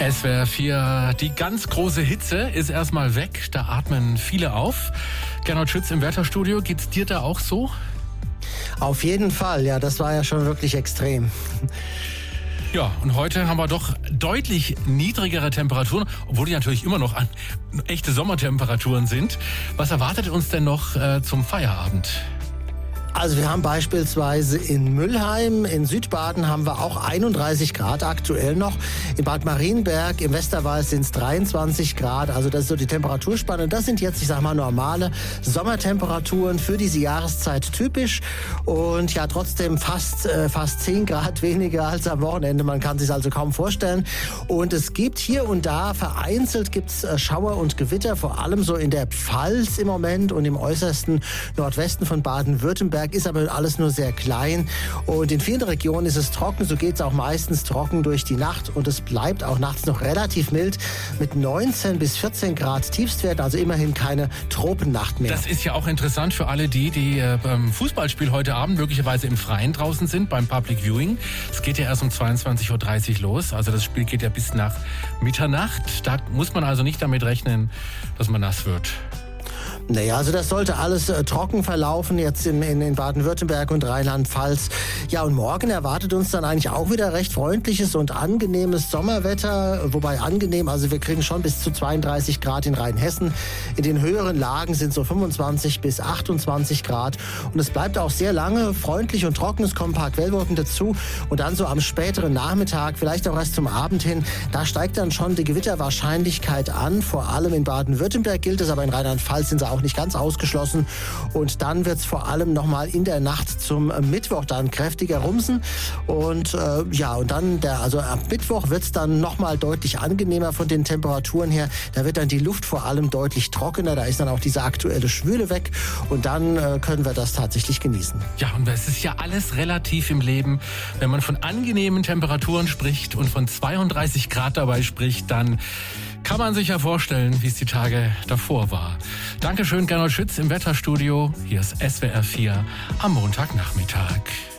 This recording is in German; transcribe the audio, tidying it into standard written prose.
SWR 4, die ganz große Hitze ist erstmal weg, da atmen viele auf. Gernot Schütz im Wetterstudio, geht's dir da auch so? Auf jeden Fall, ja, das war ja schon wirklich extrem. Ja, und heute haben wir doch deutlich niedrigere Temperaturen, obwohl die natürlich immer noch echte Sommertemperaturen sind. Was erwartet uns denn noch zum Feierabend? Also wir haben beispielsweise in Mülheim, in Südbaden haben wir auch 31 Grad aktuell noch. In Bad Marienberg, im Westerwald sind es 23 Grad. Also das ist so die Temperaturspanne. Das sind jetzt, ich sag mal, normale Sommertemperaturen für diese Jahreszeit typisch. Und ja, trotzdem fast 10 Grad weniger als am Wochenende. Man kann sich also kaum vorstellen. Und es gibt hier und da vereinzelt gibt's Schauer und Gewitter, vor allem so in der Pfalz im Moment und im äußersten Nordwesten von Baden-Württemberg. Ist aber alles nur sehr klein und in vielen Regionen ist es trocken, so geht es auch meistens trocken durch die Nacht und es bleibt auch nachts noch relativ mild mit 19 bis 14 Grad Tiefstwerten, also immerhin keine Tropennacht mehr. Das ist ja auch interessant für alle die beim Fußballspiel heute Abend möglicherweise im Freien draußen sind, beim Public Viewing. Es geht ja erst um 22.30 Uhr los, also das Spiel geht ja bis nach Mitternacht. Da muss man also nicht damit rechnen, dass man nass wird. Naja, also das sollte alles trocken verlaufen jetzt in Baden-Württemberg und Rheinland-Pfalz. Ja, und morgen erwartet uns dann eigentlich auch wieder recht freundliches und angenehmes Sommerwetter. Wobei angenehm, also wir kriegen schon bis zu 32 Grad in Rheinhessen. In den höheren Lagen sind so 25 bis 28 Grad. Und es bleibt auch sehr lange freundlich und trocken. Es kommen ein paar Quellwolken dazu. Und dann so am späteren Nachmittag, vielleicht auch erst zum Abend hin, da steigt dann schon die Gewitterwahrscheinlichkeit an. Vor allem in Baden-Württemberg gilt es, aber in Rheinland-Pfalz sind sie auch nicht ganz ausgeschlossen. Und dann wird es vor allem nochmal in der Nacht zum Mittwoch dann kräftiger rumsen. Und und dann, also ab Mittwoch wird es dann nochmal deutlich angenehmer von den Temperaturen her. Da wird dann die Luft vor allem deutlich trockener. Da ist dann auch diese aktuelle Schwüle weg. Und dann können wir das tatsächlich genießen. Ja, und es ist ja alles relativ im Leben. Wenn man von angenehmen Temperaturen spricht und von 32 Grad dabei spricht, dann kann man sich ja vorstellen, wie es die Tage davor war. Dankeschön, Gernot Schütz im Wetterstudio. Hier ist SWR 4 am Montagnachmittag.